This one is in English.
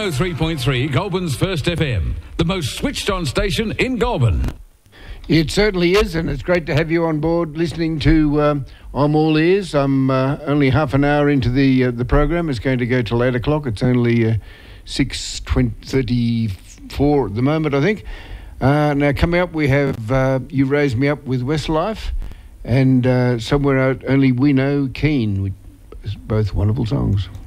103.3 Goulburn's First FM, the most switched-on station in Goulburn. It certainly is, and it's great to have you on board listening to I'm All Ears. I'm only half an hour into the program. It's going to go till 8 o'clock. It's only 6:34 at the moment, I think. Now, coming up, we have You Raise Me Up with Westlife and Somewhere Out Only We Know Keen, which is both wonderful songs.